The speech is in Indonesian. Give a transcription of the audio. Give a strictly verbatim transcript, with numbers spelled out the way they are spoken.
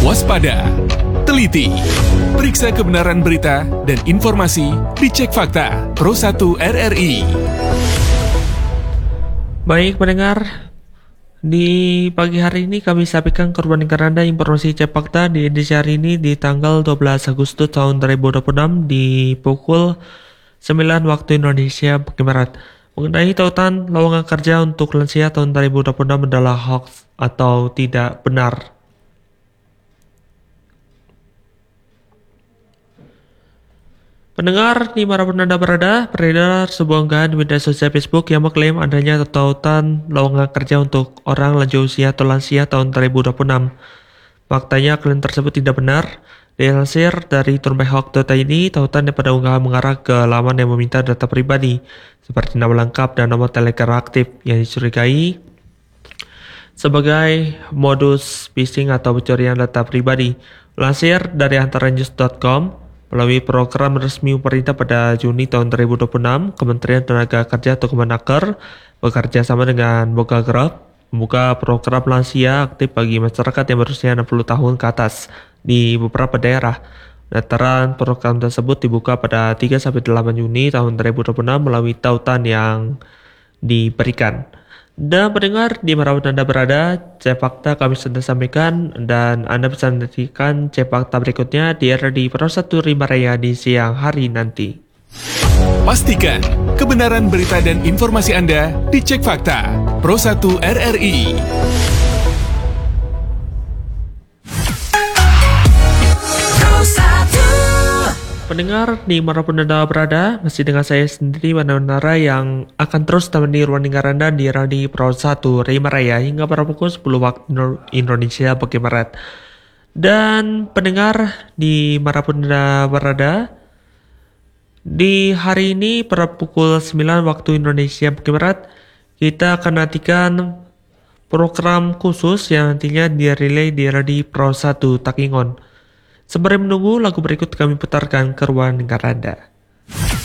Waspada, teliti, periksa kebenaran berita dan informasi, dicek fakta Pro satu R R I. Baik pendengar, di pagi hari ini kami sampaikan kepada Anda informasi cek fakta di edisi hari ini di tanggal dua belas Agustus tahun dua ribu dua puluh enam di pukul sembilan waktu Indonesia bagian Barat. Mengenai tautan lowongan kerja untuk lansia tahun dua ribu dua puluh enam adalah hoax atau tidak benar. Pendengar, dimanapun Anda berada, beredar sebuah unggahan di media sosial Facebook yang mengklaim adanya tautan lowongan kerja untuk orang lanjut usia atau lansia tahun dua ribu dua puluh enam. Faktanya klaim tersebut tidak benar. Dilansir dari turnbyhawk dot i d, tautan pada unggahan mengarah ke laman yang meminta data pribadi, seperti nama lengkap dan nomor telegram aktif yang dicurigai sebagai modus phishing atau pencurian data pribadi. Lansir dari antarnews dot com, melalui program resmi pemerintah pada Juni tahun dua ribu dua puluh enam, Kementerian Tenaga Kerja atau Kemenaker bekerja sama dengan Boga Group membuka program lansia aktif bagi masyarakat yang berusia enam puluh tahun ke atas di beberapa daerah. Pendaftaran program tersebut dibuka pada tiga sampai delapan Juni tahun dua ribu dua puluh enam melalui tautan yang diberikan. Dan pendengar, di mana Anda berada, cek fakta kami sudah sampaikan dan Anda bisa menantikan cek fakta berikutnya di R R I Pro satu Rima Raya di siang hari nanti. Pastikan kebenaran berita dan informasi Anda dicek fakta Pro satu R R I. Pendengar, di manapun Anda berada, masih dengan saya sendiri, Manara, yang akan terus menemani ruang dengar Anda di Radio Pro satu Rima Raya hingga pada pukul sepuluh waktu Indonesia bagian Barat. Dan pendengar, di manapun Anda berada, di hari ini pada pukul sembilan waktu Indonesia bagian Barat, kita akan nantikan program khusus yang nantinya direlay di Radio Pro satu Takingon. Sembari menunggu, lagu berikut kami putarkan ke ruang dengar Anda.